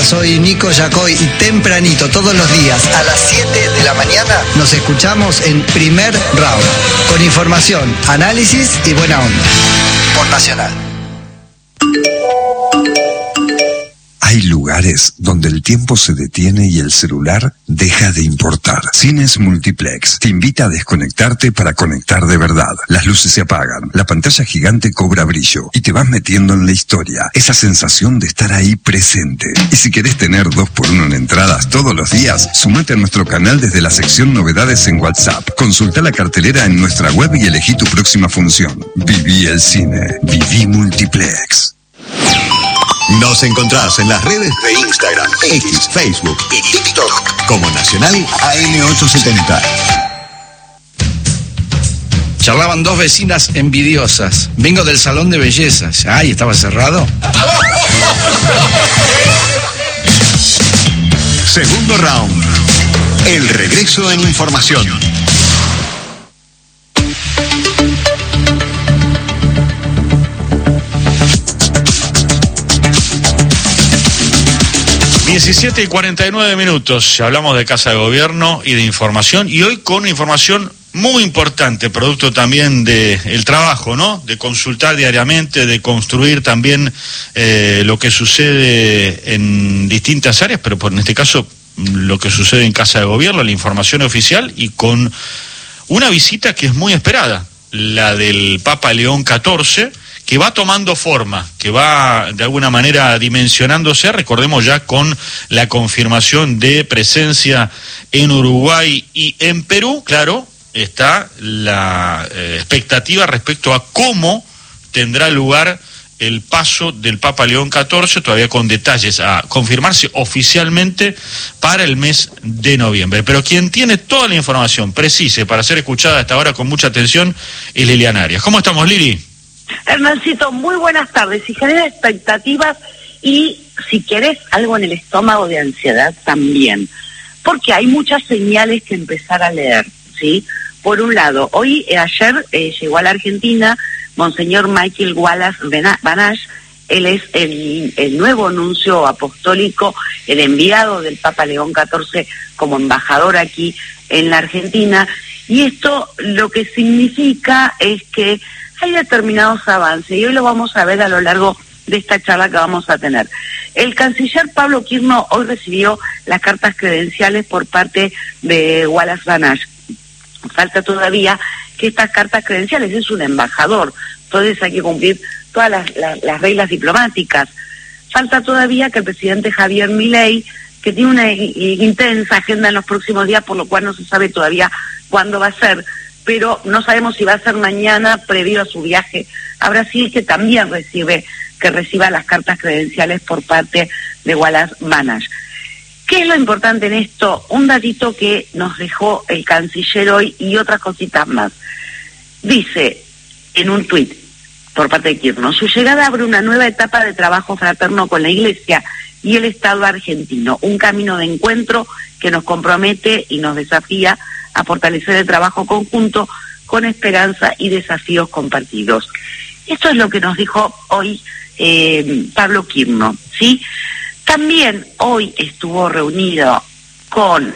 soy Nico Yacoy y tempranito todos los días a las 7 de la mañana nos escuchamos en Primer Round, con información, análisis y buena onda. Por Nacional. Hay lugares donde el tiempo se detiene y el celular deja de importar. Cines Multiplex te invita a desconectarte para conectar de verdad. Las luces se apagan, la pantalla gigante cobra brillo y te vas metiendo en la historia. Esa sensación de estar ahí presente. Y si querés tener 2x1 en entradas todos los días, sumate a nuestro canal desde la sección Novedades en WhatsApp. Consulta la cartelera en nuestra web y elegí tu próxima función. Viví el cine. Viví Multiplex. Nos encontrás en las redes de Instagram, X, Facebook y TikTok como Nacional AM870. Charlaban dos vecinas envidiosas. Vengo del salón de bellezas. Ay, ¿estaba cerrado? Segundo round. El regreso en información. Diecisiete y 49 minutos. Hablamos de Casa de Gobierno y de información, y hoy con información muy importante, producto también del trabajo, ¿no? De consultar diariamente, de construir también lo que sucede en distintas áreas, pero en este caso lo que sucede en Casa de Gobierno, la información oficial, y con una visita que es muy esperada, la del Papa León XIV, que va tomando forma, que va de alguna manera dimensionándose, recordemos ya con la confirmación de presencia en Uruguay y en Perú. Claro, está la expectativa respecto a cómo tendrá lugar el paso del Papa León XIV, todavía con detalles a confirmarse oficialmente para el mes de noviembre. Pero quien tiene toda la información precisa para ser escuchada hasta ahora con mucha atención es Liliana Arias. ¿Cómo estamos, Lili? Hernancito, muy buenas tardes. Si genera expectativas y si querés algo en el estómago de ansiedad también, porque hay muchas señales que empezar a leer, ¿sí? Por un lado, ayer llegó a la Argentina Monseñor Michael Wallace Banach. Él es el nuevo nuncio apostólico, el enviado del Papa León XIV como embajador aquí en la Argentina, y esto lo que significa es que hay determinados avances, y hoy lo vamos a ver a lo largo de esta charla que vamos a tener. El canciller Pablo Quirno hoy recibió las cartas credenciales por parte de Wallace Banach. Falta todavía que estas cartas credenciales, es un embajador, entonces hay que cumplir todas las reglas diplomáticas. Falta todavía que el presidente Javier Milei, que tiene una intensa agenda en los próximos días, por lo cual no se sabe todavía cuándo va a ser, pero no sabemos si va a ser mañana previo a su viaje a Brasil, que también reciba las cartas credenciales por parte de Wallace Banach. ¿Qué es lo importante en esto? Un datito que nos dejó el canciller hoy y otras cositas más. Dice en un tuit por parte de Quirno: su llegada abre una nueva etapa de trabajo fraterno con la Iglesia y el Estado argentino, un camino de encuentro que nos compromete y nos desafía a fortalecer el trabajo conjunto con esperanza y desafíos compartidos. Esto es lo que nos dijo hoy Pablo Quirno, ¿sí? También hoy estuvo reunido con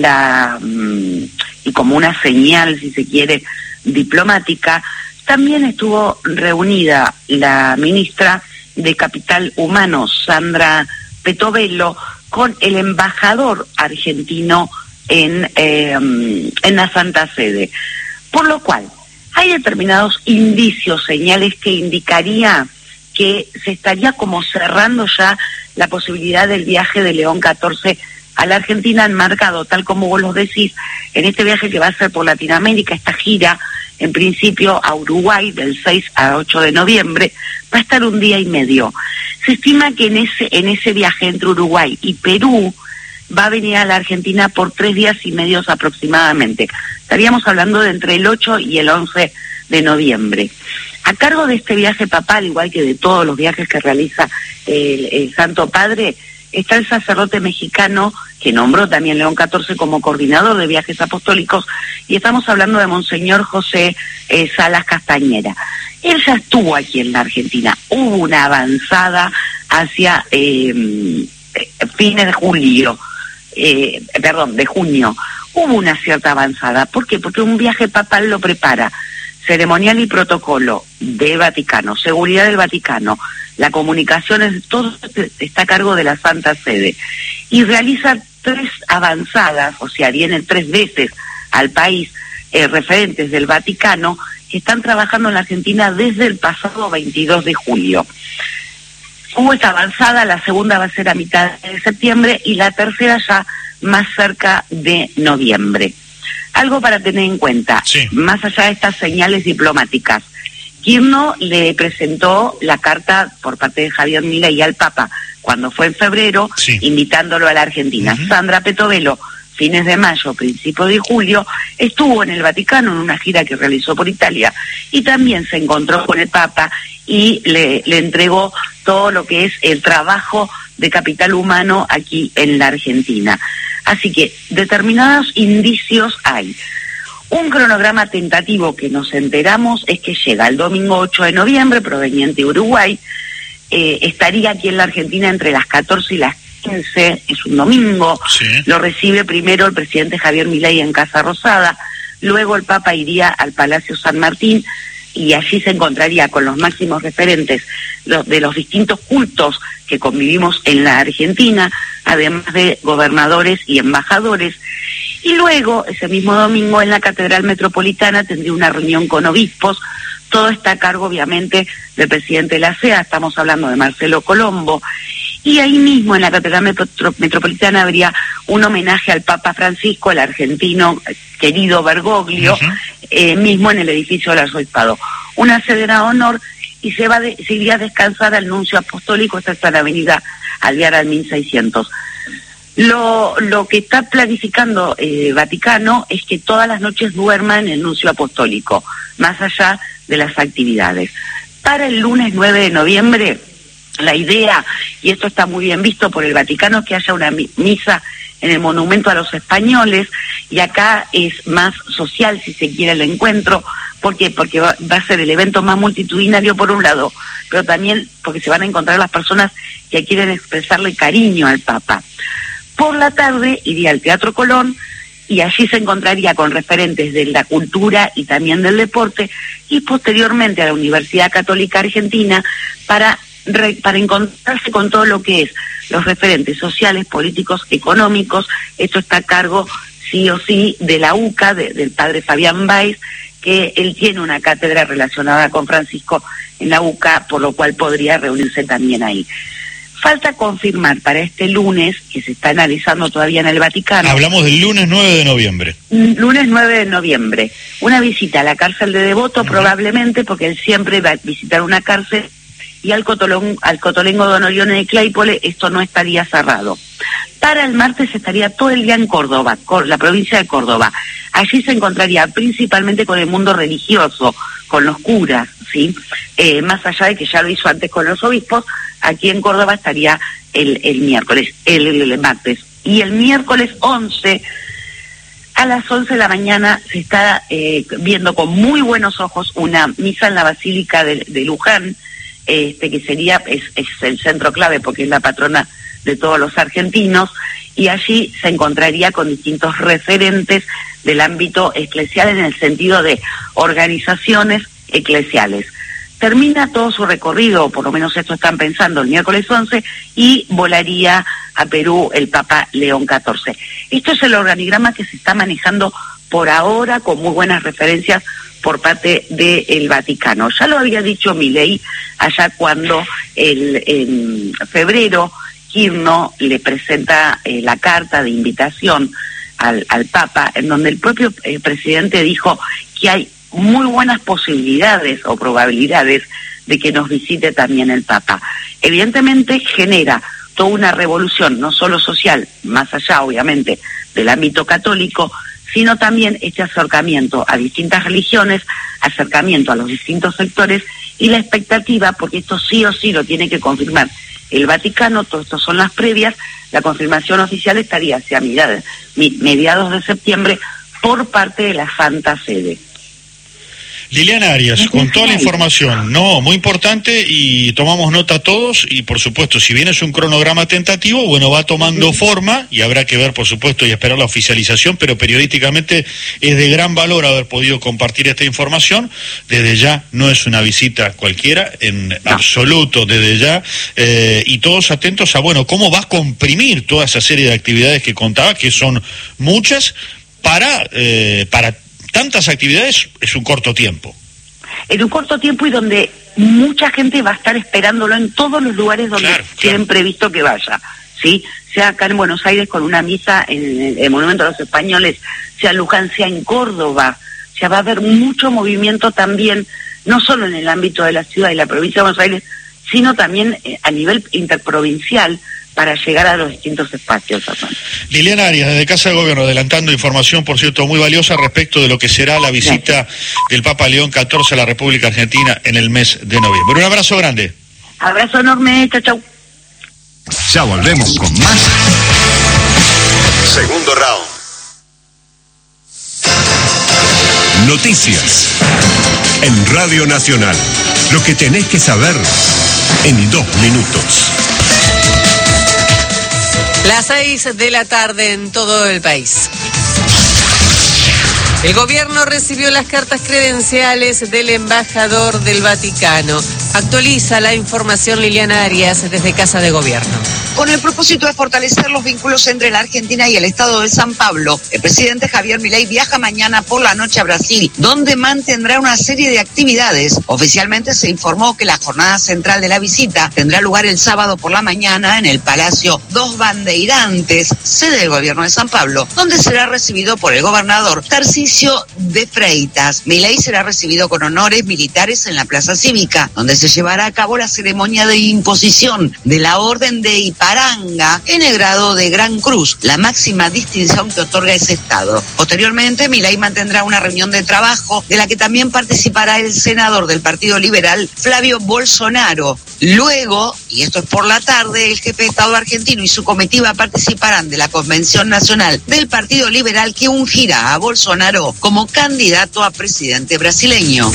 y como una señal, si se quiere, diplomática, también estuvo reunida la ministra de Capital Humano, Sandra Petovelo, con el embajador argentino en la Santa Sede. Por lo cual, hay determinados indicios, señales que indicaría que se estaría como cerrando ya la posibilidad del viaje de León XIV a la Argentina, enmarcado, tal como vos lo decís, en este viaje que va a ser por Latinoamérica, esta gira, en principio a Uruguay, del 6 a 8 de noviembre, va a estar un día y medio. Se estima que en ese viaje entre Uruguay y Perú va a venir a la Argentina por 3 días y medio aproximadamente. Estaríamos hablando de entre el 8 y el 11 de noviembre. A cargo de este viaje papal, igual que de todos los viajes que realiza el Santo Padre, está el sacerdote mexicano que nombró también León XIV como coordinador de viajes apostólicos, y estamos hablando de Monseñor José Salas Castañera. Él ya estuvo aquí en la Argentina. Hubo una avanzada hacia fines de junio, hubo una cierta avanzada. ¿Por qué? Porque un viaje papal lo prepara ceremonial y protocolo del Vaticano, seguridad del Vaticano, la comunicación, todo está a cargo de la Santa Sede, y realiza 3 avanzadas, o sea, vienen 3 veces al país referentes del Vaticano que están trabajando en la Argentina desde el pasado 22 de julio. Hubo esta avanzada, la segunda va a ser a mitad de septiembre y la tercera ya más cerca de noviembre. Algo para tener en cuenta, sí, más allá de estas señales diplomáticas, Kirchner le presentó la carta por parte de Javier Milei al Papa cuando fue en febrero, sí, invitándolo a la Argentina. Sandra Petovelo, fines de mayo, principios de julio, estuvo en el Vaticano en una gira que realizó por Italia y también se encontró con el Papa y le entregó todo lo que es el trabajo de capital humano aquí en la Argentina. Así que determinados indicios hay. Un cronograma tentativo que nos enteramos es que llega el domingo 8 de noviembre, proveniente de Uruguay, estaría aquí en la Argentina entre las 14 y las 15, es un domingo, sí, lo recibe primero el presidente Javier Milei en Casa Rosada, luego el Papa iría al Palacio San Martín y allí se encontraría con los máximos referentes de los distintos cultos que convivimos en la Argentina, además de gobernadores y embajadores, y luego ese mismo domingo en la Catedral Metropolitana tendría una reunión con obispos. Todo está a cargo obviamente del presidente de la CEA, estamos hablando de Marcelo Colombo, y ahí mismo en la Catedral Metropolitana habría un homenaje al Papa Francisco, el argentino querido Bergoglio, mismo en el edificio del Arzobispado. Una cena de honor y se iría a descansar al nuncio apostólico, esta está en la avenida Alvear al 1600. Lo que está planificando Vaticano es que todas las noches duerma en el nuncio apostólico, más allá de las actividades. Para el lunes 9 de noviembre, la idea, y esto está muy bien visto por el Vaticano, es que haya una misa en el Monumento a los Españoles, y acá es más social, si se quiere, el encuentro. ¿Por qué? Porque va a ser el evento más multitudinario por un lado, pero también porque se van a encontrar las personas que quieren expresarle cariño al Papa. Por la tarde iría al Teatro Colón y allí se encontraría con referentes de la cultura y también del deporte, y posteriormente a la Universidad Católica Argentina para encontrarse con todo lo que es los referentes sociales, políticos, económicos. Esto está a cargo sí o sí de la UCA, del padre Fabián Báez, que él tiene una cátedra relacionada con Francisco en la UCA, por lo cual podría reunirse también ahí. Falta confirmar para este lunes, que se está analizando todavía en el Vaticano. Hablamos del lunes 9 de noviembre. Lunes 9 de noviembre. Una visita a la cárcel de Devoto, probablemente, porque él siempre va a visitar una cárcel, y al Cotolengo Don Orione de Claypole, esto no estaría cerrado. Para el martes estaría todo el día en Córdoba, la provincia de Córdoba. Allí se encontraría principalmente con el mundo religioso, con los curas, ¿sí? Más allá de que ya lo hizo antes con los obispos, aquí en Córdoba estaría el miércoles, el martes. Y el miércoles 11, a las 11 de la mañana, se está viendo con muy buenos ojos una misa en la Basílica de Luján, que sería, es el centro clave porque es la patrona de todos los argentinos, y allí se encontraría con distintos referentes del ámbito eclesial en el sentido de organizaciones eclesiales. Termina todo su recorrido, o por lo menos esto están pensando, el miércoles 11, y volaría a Perú el Papa León XIV. Esto es el organigrama que se está manejando por ahora, con muy buenas referencias por parte del Vaticano. Ya lo había dicho Milei allá cuando en febrero Kirchner le presenta la carta de invitación al Papa, en donde el propio presidente dijo que hay muy buenas posibilidades o probabilidades de que nos visite también el Papa. Evidentemente genera toda una revolución, no solo social, más allá obviamente del ámbito católico, sino también este acercamiento a distintas religiones, acercamiento a los distintos sectores, y la expectativa, porque esto sí o sí lo tiene que confirmar el Vaticano, todo esto son las previas, la confirmación oficial estaría hacia mediados de septiembre por parte de la Santa Sede. Liliana Arias, con toda la información, muy importante, y tomamos nota todos, y por supuesto, si bien es un cronograma tentativo, bueno, va tomando forma, y habrá que ver, por supuesto, y esperar la oficialización, pero periodísticamente es de gran valor haber podido compartir esta información. Desde ya no es una visita cualquiera, en absoluto, desde ya, y todos atentos a, bueno, cómo va a comprimir toda esa serie de actividades que contaba, que son muchas, para tantas actividades es un corto tiempo. En un corto tiempo, y donde mucha gente va a estar esperándolo en todos los lugares donde tienen previsto que vaya, ¿sí? Sea acá en Buenos Aires con una misa en el Monumento a los Españoles, sea en Luján, sea en Córdoba. O sea, va a haber mucho movimiento también, no solo en el ámbito de la ciudad y la provincia de Buenos Aires, sino también a nivel interprovincial, para llegar a los distintos espacios. Liliana Arias, desde Casa de Gobierno, adelantando información, por cierto, muy valiosa respecto de lo que será la visita del Papa León XIV a la República Argentina en el mes de noviembre. Un abrazo grande. Abrazo enorme, chau. Ya volvemos con más. Segundo round. Noticias en Radio Nacional. Lo que tenés que saber en 2 minutos. Las 6 de la tarde en todo el país. El gobierno recibió las cartas credenciales del embajador del Vaticano. Actualiza la información Liliana Arias desde Casa de Gobierno. Con el propósito de fortalecer los vínculos entre la Argentina y el Estado de San Pablo, el presidente Javier Milei viaja mañana por la noche a Brasil, donde mantendrá una serie de actividades. Oficialmente se informó que la jornada central de la visita tendrá lugar el sábado por la mañana en el Palacio Dos Bandeirantes, sede del gobierno de San Pablo, donde será recibido por el gobernador Tarcisio de Freitas. Milei será recibido con honores militares en la Plaza Cívica, donde se llevará a cabo la ceremonia de imposición de la Orden de Iparanga en el grado de Gran Cruz, la máxima distinción que otorga ese estado. Posteriormente, Milei mantendrá una reunión de trabajo de la que también participará el senador del Partido Liberal, Flavio Bolsonaro. Luego, y esto es por la tarde, el jefe de Estado argentino y su comitiva participarán de la Convención Nacional del Partido Liberal, que ungirá a Bolsonaro como candidato a presidente brasileño.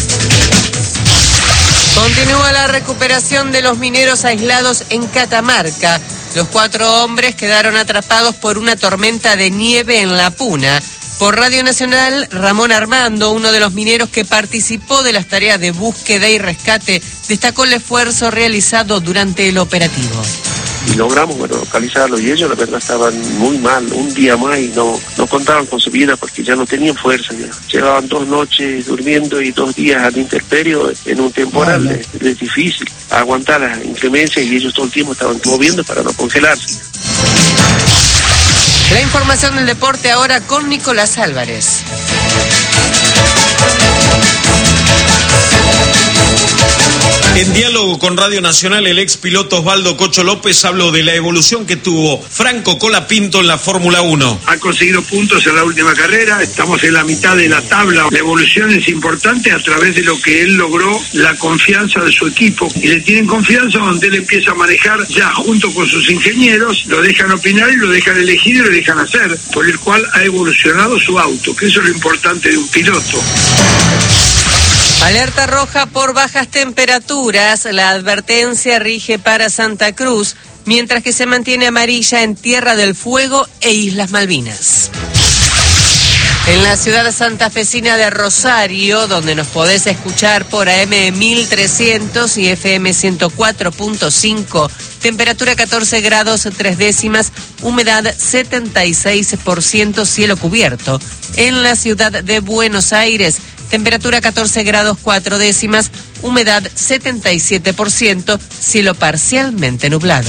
Continúa la recuperación de los mineros aislados en Catamarca. Los 4 hombres quedaron atrapados por una tormenta de nieve en La Puna. Por Radio Nacional, Ramón Armando, uno de los mineros que participó de las tareas de búsqueda y rescate, destacó el esfuerzo realizado durante el operativo. Y logramos, localizarlo, y ellos la verdad estaban muy mal, un día más, y no contaban con su vida porque ya no tenían fuerza. Ya llevaban 2 noches durmiendo y 2 días al intemperio en un temporal. Es difícil aguantar las inclemencias, y ellos todo el tiempo estaban moviendo para no congelarse. La información del deporte ahora con Nicolás Álvarez. En diálogo con Radio Nacional, el ex piloto Osvaldo Cocho López habló de la evolución que tuvo Franco Colapinto en la Fórmula 1. Ha conseguido puntos en la última carrera, estamos en la mitad de la tabla. La evolución es importante a través de lo que él logró, la confianza de su equipo. Y le tienen confianza donde él empieza a manejar ya junto con sus ingenieros, lo dejan opinar y lo dejan elegir y lo dejan hacer, por el cual ha evolucionado su auto, que eso es lo importante de un piloto. Alerta roja por bajas temperaturas. La advertencia rige para Santa Cruz, mientras que se mantiene amarilla en Tierra del Fuego e Islas Malvinas. En la ciudad santafesina de Rosario, donde nos podés escuchar por AM 1300 y FM 104.5, temperatura 14 grados 3 décimas, humedad 76%, cielo cubierto. En la ciudad de Buenos Aires, temperatura 14 grados 4 décimas, humedad 77%, cielo parcialmente nublado.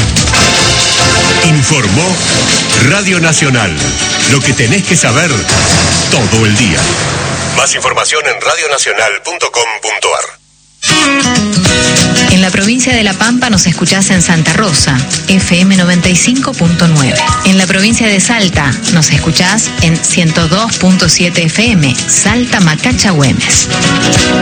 Informó Radio Nacional. Lo que tenés que saber todo el día. Más información en radionacional.com.ar. En la provincia de La Pampa nos escuchás en Santa Rosa, FM 95.9. En la provincia de Salta nos escuchás en 102.7 FM, Salta Macacha Güemes.